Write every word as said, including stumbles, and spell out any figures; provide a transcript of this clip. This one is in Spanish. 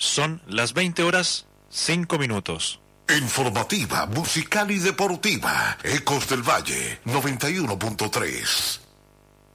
Son las veinte horas, cinco minutos. Informativa, musical y deportiva. Ecos del Valle, noventa y uno punto tres.